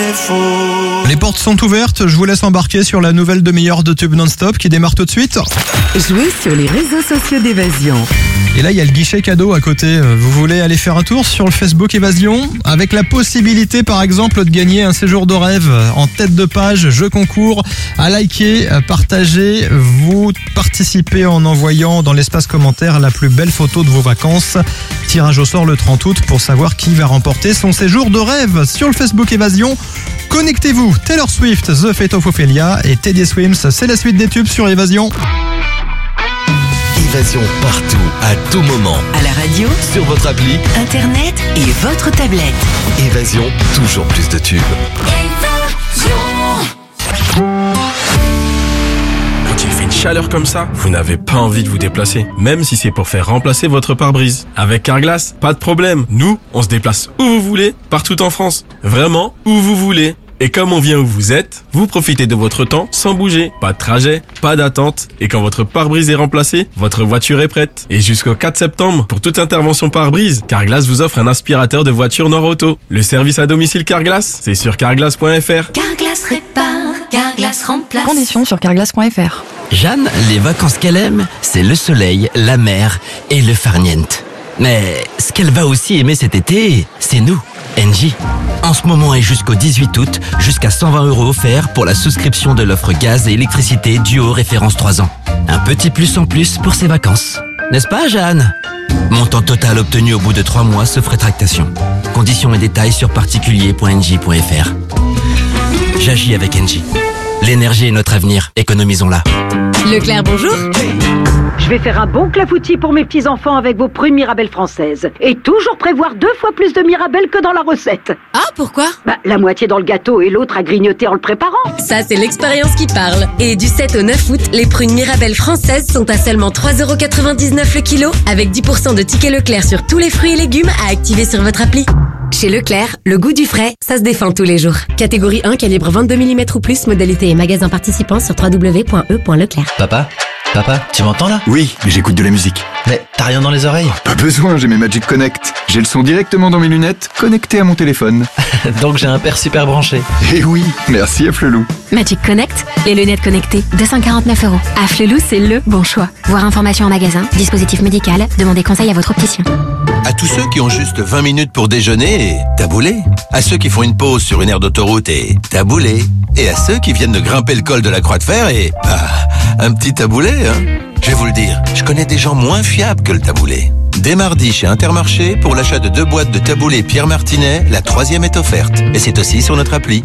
Les portes sont ouvertes, je vous laisse embarquer sur la nouvelle demi-heure de Tube Non-Stop qui démarre tout de suite. Jouez sur les réseaux sociaux d'Évasion. Et là, il y a le guichet cadeau à côté. Vous voulez aller faire un tour sur le Facebook Évasion avec la possibilité, par exemple, de gagner un séjour de rêve en tête de page, jeu concours, à liker, partager. Vous participez en envoyant dans l'espace commentaire la plus belle photo de vos vacances. Tirage au sort le 30 août pour savoir qui va remporter son séjour de rêve sur le Facebook Évasion. Connectez-vous, Taylor Swift, The Fate of Ophelia et Teddy Swims, c'est la suite des tubes sur Évasion. Évasion partout, à tout moment. À la radio, Sur votre appli, internet et votre tablette. Évasion, toujours plus de tubes. Quand il fait une chaleur comme ça, vous n'avez pas envie de vous déplacer, même si c'est pour faire remplacer votre pare-brise. Avec Carglass, pas de problème. Nous, on se déplace où vous voulez, partout en France. Vraiment, où vous voulez. Et comme on vient où vous êtes, vous profitez de votre temps sans bouger. Pas de trajet, pas d'attente. Et quand votre pare-brise est remplacé, votre voiture est prête. Et jusqu'au 4 septembre, pour toute intervention pare-brise, Carglass vous offre un aspirateur de voiture Nord-Auto. Le service à domicile Carglass, c'est sur carglass.fr. Carglass répare, Carglass remplace. Conditions sur carglass.fr. Jeanne, les vacances qu'elle aime, c'est le soleil, la mer et le farniente. Mais ce qu'elle va aussi aimer cet été, c'est nous, Engie. En ce moment et jusqu'au 18 août, jusqu'à 120 € offerts pour la souscription de l'offre gaz et électricité Duo référence 3 ans. Un petit plus en plus pour ses vacances. N'est-ce pas, Jeanne? Montant total obtenu au bout de 3 mois sauf rétractation. Conditions et détails sur particulier.engie.fr. J'agis avec Engie. L'énergie est notre avenir, économisons-la. Leclerc, bonjour. Je vais faire un bon clafoutis pour mes petits-enfants avec vos fruits Mirabelle françaises. Et toujours prévoir 2 fois plus de Mirabelle que dans la recette. Ah, pourquoi? La moitié dans le gâteau et l'autre à grignoter en le préparant. Ça, c'est l'expérience qui parle. Et du 7 au 9 août, les prunes Mirabelle françaises sont à seulement 3,99 € le kilo, avec 10% de tickets Leclerc sur tous les fruits et légumes à activer sur votre appli. Chez Leclerc, le goût du frais, ça se défend tous les jours. Catégorie 1, calibre 22 mm ou plus, modalité et magasin participant sur www.e.leclerc. Papa, tu m'entends là? Oui, mais j'écoute de la musique. Mais t'as rien dans les oreilles? Pas besoin, j'ai mes Magic Connect. J'ai le son directement dans mes lunettes, connecté à mon téléphone. Donc j'ai un père super branché. Eh oui, merci à Flelou. Magic Connect, les lunettes connectées, 249 €. À Flelou, c'est le bon choix. Voir information en magasin, dispositif médical, demandez conseil à votre opticien. À tous ceux qui ont juste 20 minutes pour déjeuner, et taboulé. À ceux qui font une pause sur une aire d'autoroute et taboulé. Et à ceux qui viennent de grimper le col de la Croix de Fer et... un petit taboulé, hein. Je vais vous le dire, je connais des gens moins fiables que le taboulé. Dès mardi chez Intermarché, pour l'achat de 2 boîtes de taboulé Pierre Martinet, la 3e est offerte. Et c'est aussi sur notre appli.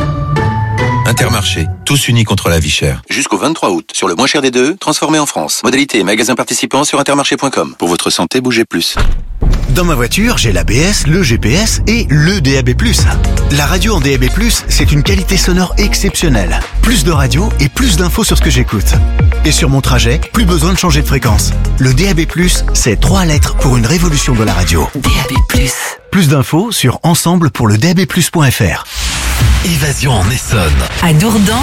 Intermarché, tous unis contre la vie chère. Jusqu'au 23 août, sur le moins cher des deux, transformé en France. Modalité et magasin participant sur intermarché.com. Pour votre santé, bougez plus. Dans ma voiture, j'ai l'ABS, le GPS et le DAB+. La radio en DAB+, c'est une qualité sonore exceptionnelle. Plus de radio et plus d'infos sur ce que j'écoute. Et sur mon trajet, plus besoin de changer de fréquence. Le DAB+, c'est 3 lettres pour une révolution de la radio. DAB+. Plus d'infos sur ensemble-pour-le-DAB+.fr. Évasion en Essonne. À Dourdan,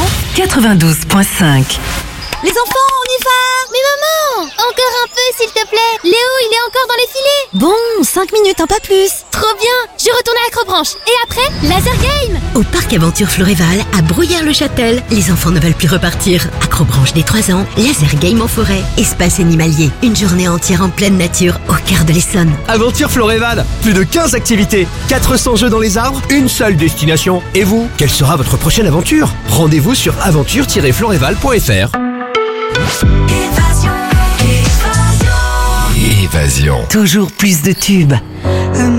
92.5. Les enfants, on y va! Mais maman! Encore un peu, s'il te plaît! Léo, il est encore dans les filets! Bon, 5 minutes, hein, pas plus! Trop bien! Je retourne à l'Acrobranche. Et après, laser game! Au parc Aventure Floréval, à Brouillard-le-Châtel, les enfants ne veulent plus repartir. Acrobranche des 3 ans, laser game en forêt, espace animalier. Une journée entière en pleine nature, au cœur de l'Essonne. Aventure Floréval, plus de 15 activités, 400 jeux dans les arbres, une seule destination. Et vous, quelle sera votre prochaine aventure? Rendez-vous sur aventure-floréval.fr. Évasion. Toujours plus de tubes.